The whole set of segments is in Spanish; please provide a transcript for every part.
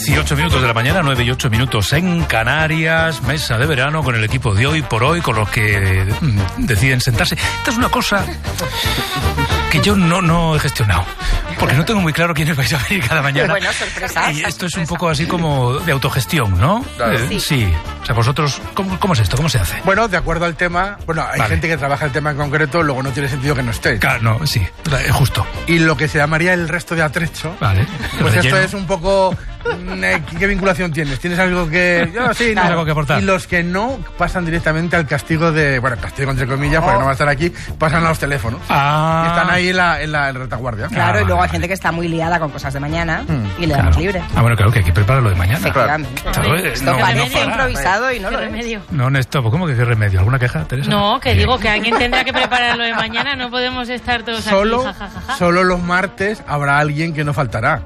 18 minutos de la mañana, 9 y 8 minutos en Canarias, mesa de verano con el equipo de Hoy por Hoy, con los que deciden sentarse. Esta es una cosa que yo no he gestionado, porque no tengo muy claro quiénes vais a venir cada mañana. Bueno, sorpresa. Y esto es un poco así como de autogestión, ¿no? Claro. Sí. O sea, vosotros, ¿cómo es esto? ¿Cómo se hace? Bueno, de acuerdo al tema, hay gente que trabaja el tema en concreto, luego no tiene sentido que no esté. Claro, no, sí, es justo. Y lo que se llamaría el resto de atrecho, Vale. pues esto es un poco... ¿Qué vinculación tienes? ¿Tienes algo que...? Yo, sí, ¿Tienes algo que aportar? Y los que no pasan directamente al castigo de... Bueno, castigo entre comillas, porque no va a estar aquí, pasan a los teléfonos. Y están ahí en la retaguardia. Claro, y luego hay gente que está muy liada con cosas de mañana y le damos libre. Bueno, claro, que hay que preparar lo de mañana. Efectivamente. Claro, Esto parece improvisado y no lo remedio. No, Néstor, ¿cómo que qué remedio? ¿Alguna queja, Teresa? No, que digo que alguien tendrá que preparar lo de mañana, no podemos estar todos aquí, jajajaja. Solo los martes habrá alguien que no faltará.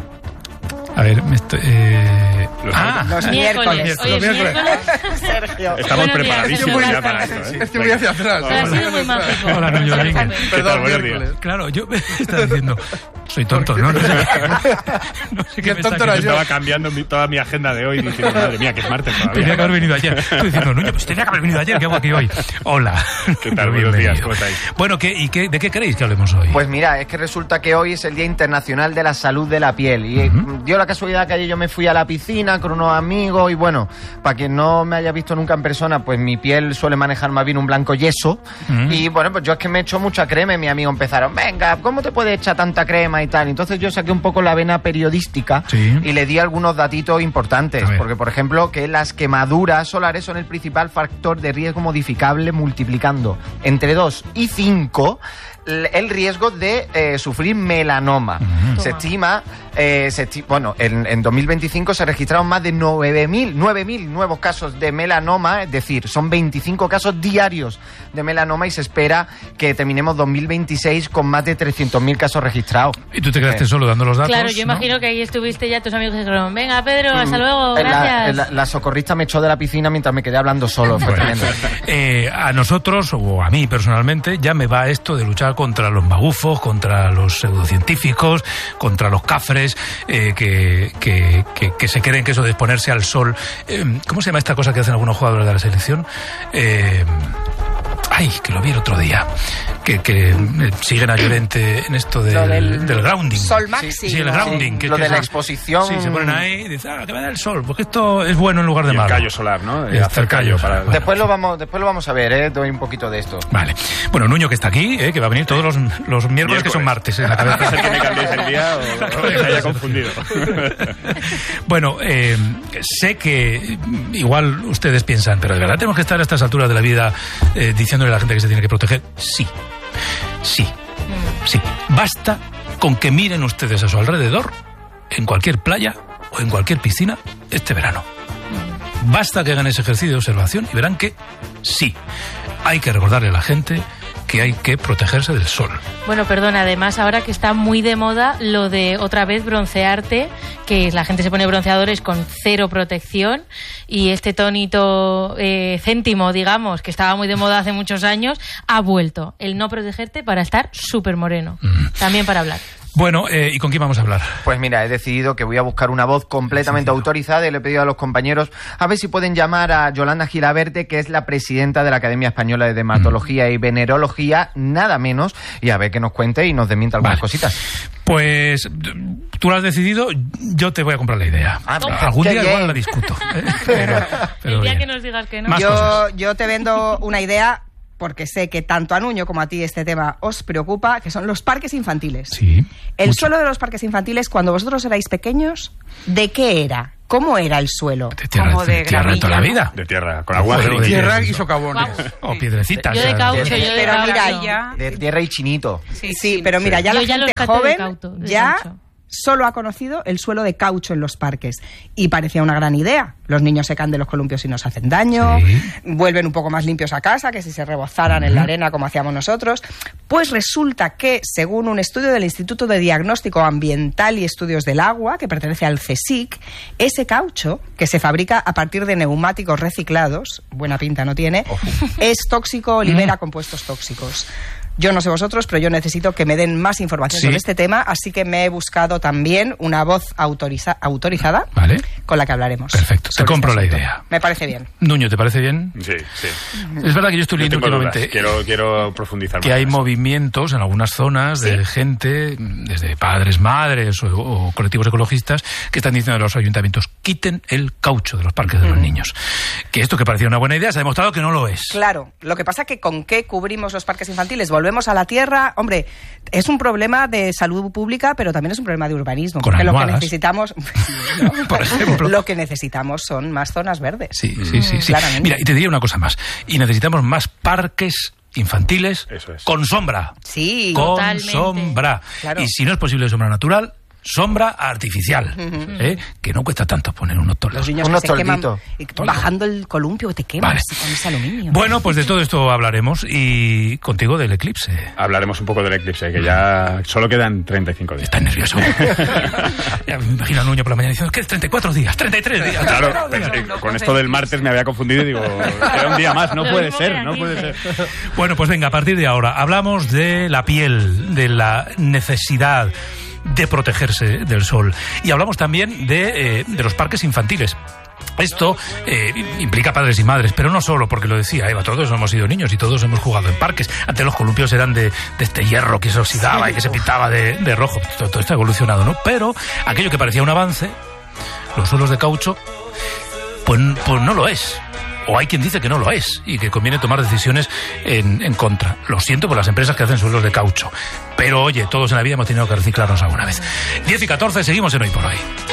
A ver, los miércoles. Hoy es miércoles. Sergio. Estamos preparadísimos ya para esto, ¿eh? Es que voy hacia atrás. Ha sido muy mágico. Hola, Nuño Domínguez. Perdón, miércoles. Claro, yo me estaba diciendo, soy tonto, ¿no? No sé qué me tonto era yo. Estaba cambiando toda mi agenda de hoy diciendo, madre mía, que es martes todavía. Tenía que haber venido ayer. Estoy diciendo, Nuño, pues tenía que haber venido ayer, ¿qué hago aquí hoy? Hola. ¿Qué tal? Buenos días, ¿cómo estáis? Bueno, ¿de qué queréis que hablemos hoy? Pues mira, es que resulta que hoy es el Día Internacional de la Salud de la Piel. Y dio la casualidad que ayer yo me fui a la piscina con unos amigos y bueno, para quien no me haya visto nunca en persona, pues mi piel suele manejar más bien un blanco yeso. Y bueno, pues yo es que me echo mucha crema y mis amigos empezaron, venga, ¿cómo te puedes echar tanta crema y tal? Entonces yo saqué un poco la vena periodística y le di algunos datitos importantes. Porque, por ejemplo, que las quemaduras solares son el principal factor de riesgo modificable, multiplicando entre 2 y 5 el riesgo de sufrir melanoma. Se estima, en 2025 se registraron más de 9.000 nuevos casos de melanoma, es decir, son 25 casos diarios de melanoma y se espera que terminemos 2026 con más de 300.000 casos registrados. ¿Y tú te quedaste solo dando los datos? Claro, yo imagino que ahí estuviste ya tus amigos dijeron, venga Pedro, hasta luego, gracias. La socorrista me echó de la piscina mientras me quedé hablando solo. A nosotros, o a mí personalmente, ya me va esto de luchar contra los magufos, contra los pseudocientíficos, contra los cafres que se creen que eso de exponerse al sol... ¿Cómo se llama esta cosa que hacen algunos jugadores de la selección? Que lo vi el otro día. Que siguen a Llorente en esto del grounding. Sol máximo. Sí, el grounding. Lo de la exposición. Sí, se ponen ahí y dicen, que me da el sol, porque esto es bueno en lugar de malo. El callo solar, ¿no? Hacer callo. Bueno. Después lo vamos a ver, doy un poquito de esto. Vale. Bueno, Nuño, que está aquí, que va a venir todos los miércoles, que son martes. En la cabeza. No sé que me cambiéis el día o me haya confundido. Bueno, sé que igual ustedes piensan, pero de verdad tenemos que estar a estas alturas de la vida diciéndole a la gente que se tiene que proteger. Sí. Basta con que miren ustedes a su alrededor, en cualquier playa o en cualquier piscina, este verano. Basta que hagan ese ejercicio de observación y verán que sí, hay que recordarle a la gente que hay que protegerse del sol. Bueno, perdona, además ahora que está muy de moda lo de otra vez broncearte, que la gente se pone bronceadores con cero protección y este tonito céntimo, digamos, que estaba muy de moda hace muchos años, ha vuelto. El no protegerte para estar súper moreno. También para hablar. Bueno, ¿y con quién vamos a hablar? Pues mira, he decidido que voy a buscar una voz completamente autorizada y le he pedido a los compañeros a ver si pueden llamar a Yolanda Gilaberte, que es la presidenta de la Academia Española de Dermatología y Venerología, nada menos, y a ver que nos cuente y nos desmienta algunas cositas. Pues tú lo has decidido, yo te voy a comprar la idea. Algún día igual la discuto. Pero el día bien. que nos digas que no. Yo te vendo una idea... porque sé que tanto a Nuño como a ti este tema os preocupa, que son los parques infantiles. Sí. El suelo de los parques infantiles, cuando vosotros erais pequeños, ¿de qué era? ¿Cómo era el suelo? De tierra, como de tierra toda la vida. De tierra, con agua. De tierra y socavones. O piedrecitas. Yo de caucho, pero mira, de tierra y chinito. Sí, pero mira, ya la gente joven ya caucho. Solo ha conocido el suelo de caucho en los parques. Y parecía una gran idea. Los niños se caen de los columpios y nos hacen daño, vuelven un poco más limpios a casa que si se rebozaran en la arena como hacíamos nosotros. Pues resulta que, según un estudio del Instituto de Diagnóstico Ambiental y Estudios del Agua, que pertenece al CSIC, ese caucho, que se fabrica a partir de neumáticos reciclados, buena pinta no tiene, es tóxico o libera compuestos tóxicos. Yo no sé vosotros, pero yo necesito que me den más información sobre este tema, así que me he buscado también una voz autorizada con la que hablaremos. Perfecto, te compro la idea. Me parece bien. Nuño, ¿te parece bien? Sí, sí. Es verdad que yo estoy leyendo últimamente quiero profundizar que hay movimientos en algunas zonas de gente, desde padres, madres o colectivos ecologistas, que están diciendo a los ayuntamientos, quiten el caucho de los parques de los niños. Que esto que parecía una buena idea se ha demostrado que no lo es. Claro, lo que pasa es que ¿con qué cubrimos los parques infantiles? Volvemos a la tierra. Hombre, es un problema de salud pública, pero también es un problema de urbanismo. Con porque almohadas. Lo que necesitamos, por ejemplo, lo que necesitamos son más zonas verdes. Sí. Mira, y te diría una cosa más. Y necesitamos más parques infantiles con sombra. Sí, con totalmente. sombra. Claro. Y si no es posible sombra natural, sombra artificial, que no cuesta tanto poner unos toldos. Los niños que se queman bajando el columpio te quemas con ese aluminio. Bueno, pues de todo esto hablaremos y contigo del eclipse. Hablaremos un poco del eclipse, que ya solo quedan 35 días. Estás nervioso. Ya me imagino a Nuño por la mañana diciendo que 34 días, 33 días. Claro, con esto del martes me había confundido y digo, queda un día más, no puede ser. Bueno, pues venga, a partir de ahora hablamos de la piel, de la necesidad de protegerse del sol. Y hablamos también de los parques infantiles. Esto implica padres y madres, pero no solo, porque lo decía Eva, todos hemos sido niños y todos hemos jugado en parques. Antes los columpios eran de este hierro que se oxidaba y que se pintaba de rojo. Todo esto ha evolucionado, ¿no? Pero aquello que parecía un avance, los suelos de caucho, pues no lo es. O hay quien dice que no lo es y que conviene tomar decisiones en contra. Lo siento por las empresas que hacen suelos de caucho. Pero oye, todos en la vida hemos tenido que reciclarnos alguna vez. 10:14, seguimos en Hoy por Hoy.